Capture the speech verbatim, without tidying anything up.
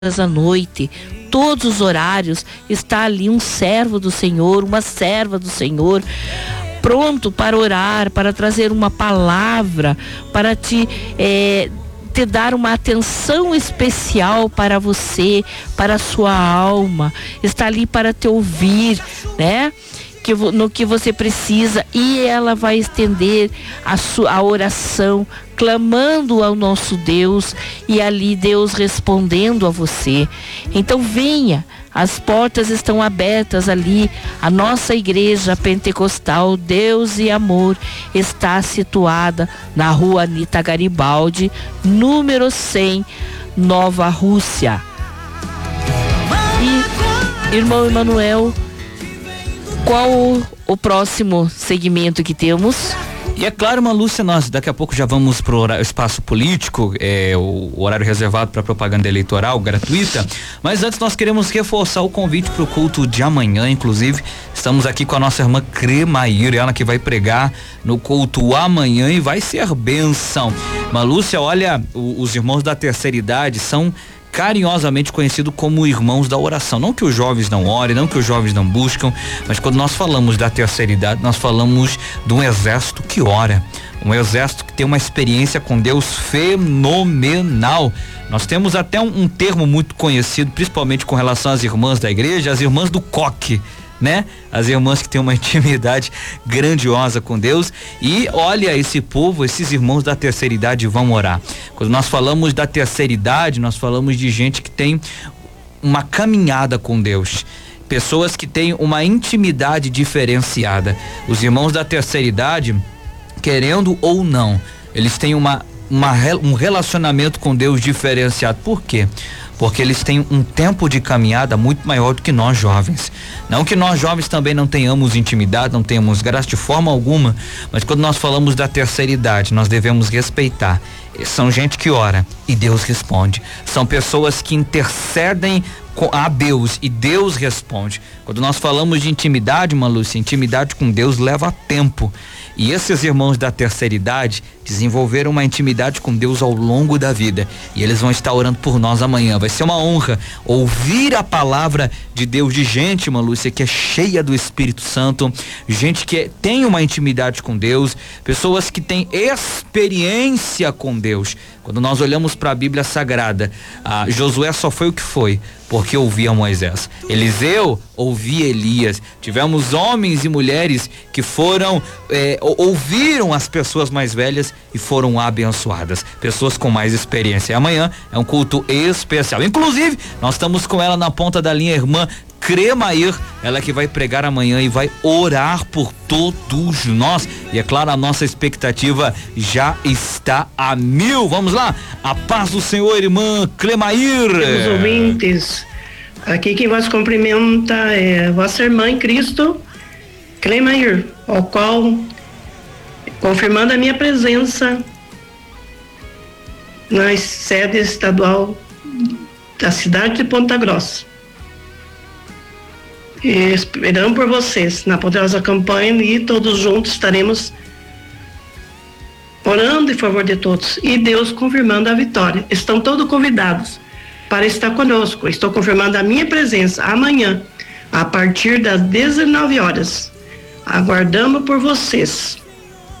à noite, todos os horários, está ali um servo do Senhor, uma serva do Senhor, pronto para orar, para trazer uma palavra, para te, é, te dar uma atenção especial para você, para a sua alma, está ali para te ouvir, né? Que, no que você precisa, e ela vai estender a, sua, a oração, clamando ao nosso Deus, e ali Deus respondendo a você. Então venha, as portas estão abertas ali. A nossa igreja pentecostal Deus e Amor está situada na rua Anita Garibaldi, número cem, Nova Rússia. E irmão Emanuel, qual o próximo segmento que temos? E é claro, Malúcia, nós daqui a pouco já vamos pro horário, espaço político, é, o, o horário reservado para propaganda eleitoral gratuita, mas antes nós queremos reforçar o convite para o culto de amanhã. Inclusive, estamos aqui com a nossa irmã Cremair, ela que vai pregar no culto amanhã e vai ser bênção. Malúcia, olha, o, os irmãos da terceira idade são carinhosamente conhecido como irmãos da oração. Não que os jovens não orem, não que os jovens não buscam, mas quando nós falamos da terceira idade, nós falamos de um exército que ora, um exército que tem uma experiência com Deus fenomenal. Nós temos até um, um termo muito conhecido, principalmente com relação às irmãs da igreja, as irmãs do coque, né? As irmãs que têm uma intimidade grandiosa com Deus. E olha, esse povo, esses irmãos da terceira idade vão orar. Quando nós falamos da terceira idade, nós falamos de gente que tem uma caminhada com Deus, pessoas que têm uma intimidade diferenciada. Os irmãos da terceira idade, querendo ou não, eles têm uma, uma um relacionamento com Deus diferenciado. Por quê? Porque eles têm um tempo de caminhada muito maior do que nós jovens. Não que nós jovens também não tenhamos intimidade, não tenhamos graça de forma alguma, mas quando nós falamos da terceira idade, nós devemos respeitar. São gente que ora e Deus responde. São pessoas que intercedem a Deus e Deus responde. Quando nós falamos de intimidade, Malúcia, intimidade com Deus leva tempo. E esses irmãos da terceira idade desenvolveram uma intimidade com Deus ao longo da vida. E eles vão estar orando por nós amanhã. Vai ser uma honra ouvir a palavra de Deus de gente, Malúcia, que é cheia do Espírito Santo, gente que tem uma intimidade com Deus, pessoas que têm experiência com Deus. Quando nós olhamos para a Bíblia Sagrada, ah, Josué só foi o que foi porque ouvia Moisés. Eliseu ouvia Elias. Tivemos homens e mulheres que foram, eh, ouviram as pessoas mais velhas e foram abençoadas. Pessoas com mais experiência. E amanhã é um culto especial. Inclusive, nós estamos com ela na ponta da linha, irmã Cremair, ela que vai pregar amanhã e vai orar por todos nós. E é claro, a nossa expectativa já está a mil. Vamos lá, a paz do Senhor, irmã Cremair. Os ouvintes, aqui quem vos cumprimenta é vossa irmã em Cristo, Cremair, ao qual, confirmando a minha presença na sede estadual da cidade de Ponta Grossa. E esperamos por vocês na poderosa campanha, e todos juntos estaremos orando em favor de todos e Deus confirmando a vitória. Estão todos convidados para estar conosco. Estou confirmando a minha presença amanhã a partir das dezenove horas. Aguardamos por vocês.